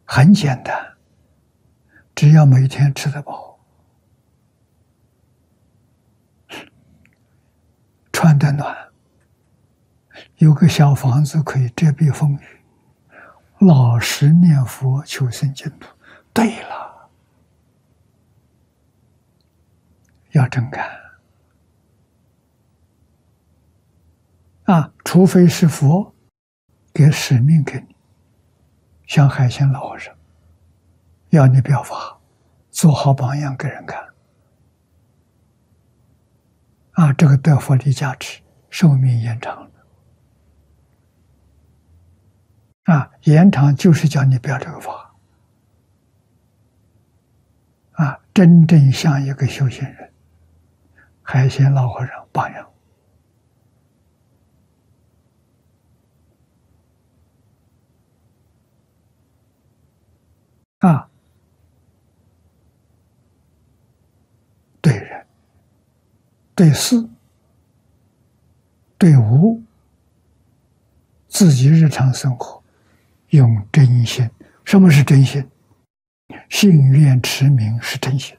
很简单，只要每天吃得饱，穿得暖，有个小房子可以遮蔽风雨，老实念佛求生净土。对了，要真干啊！除非是佛给使命给你，像海鲜老和尚，要你表法，做好榜样给人看啊！这个得佛力加持，寿命延长了啊！延长就是叫你表这个法啊！真正像一个修行人，海鲜老和尚榜样啊！对人、对事、对物，自己日常生活用真心。什么是真心？信愿持名是真心。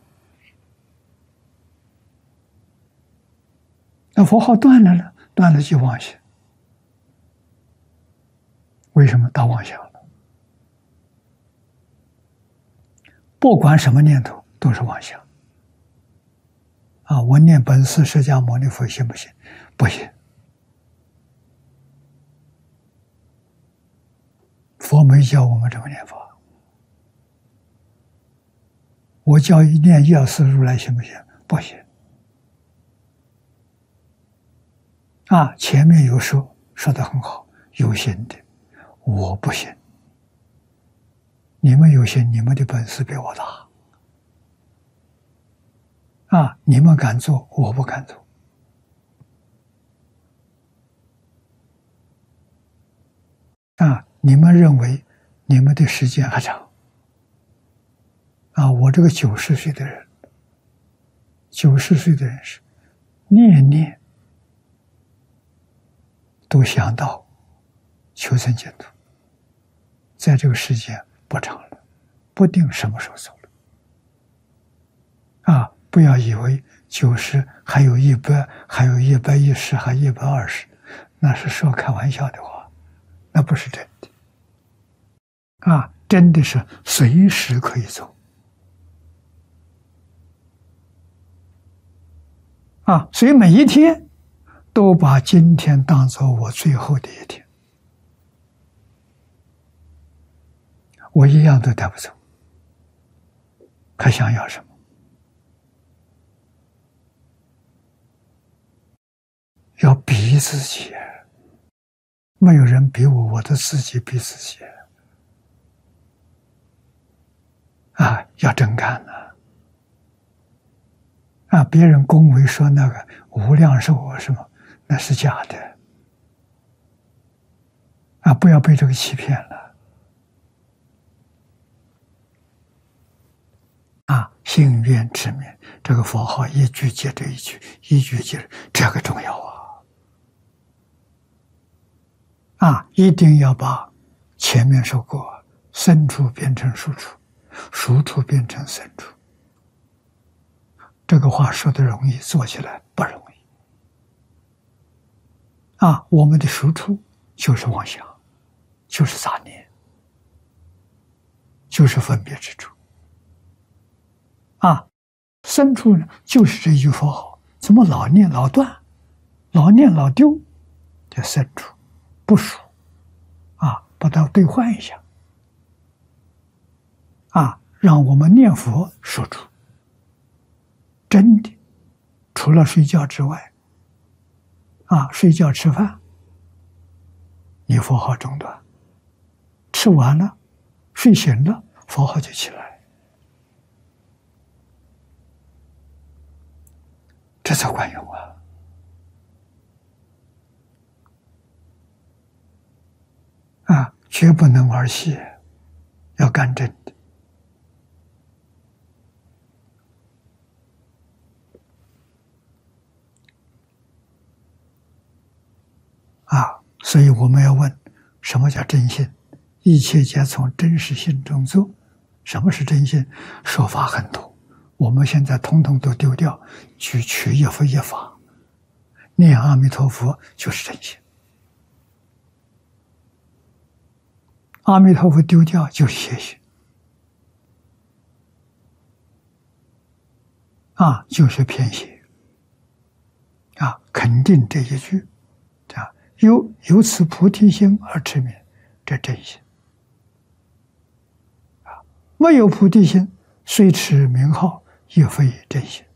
那佛号断了呢？断了就妄想。为什么大妄想了？不管什么念头都是妄想啊！我念本师释迦牟尼佛行不行？不行。佛没教我们这么念法。我教一念药师如来行不行？不行。啊，前面有说得很好，有心的，我不行。你们有心，你们的本事比我大。啊，你们敢做，我不敢做。啊，你们认为你们的时间还长。啊，我这个90岁的人，90岁的人是念念都想到求生净土，在这个时间不长了，不定什么时候走了。啊，不要以为90还有100，还有110，还120，那是说开玩笑的话，那不是真的。啊，真的是随时可以走。啊，所以每一天都把今天当作我最后的一天，我一样都带不走，还想要什么？要逼自己，没有人逼我，我的自己逼自己。啊，要真干呢！啊，别人恭维说那个无量寿啊什么，那是假的。啊，不要被这个欺骗了。啊，信愿持名，这个佛号一句接着一句，一句接着，这个重要啊！啊，一定要把前面说过，深处变成熟处，熟处变成深处。这个话说的容易，做起来不容易。啊，我们的熟处就是妄想，就是杂念，就是分别之处。啊，深处呢，就是这一句佛号，怎么老念老断，老念老丢，叫深处，不熟。啊，把它兑换一下。啊，让我们念佛说出真的，除了睡觉之外，啊，睡觉吃饭，你佛号中断，吃完了，睡醒了，佛号就起来，这才管用啊！啊，绝不能玩戏，要干真的。啊，所以我们要问，什么叫真心？ 一切皆从真实性中做。什么是真心？说法很多，我们现在统统都丢掉，去取一佛一法，念阿弥陀佛就是真心。阿弥陀佛丢掉就是邪心，就是偏邪。肯定这一句，由此菩提心而持名，这真心。没有菩提心，虽持名号，也非真心。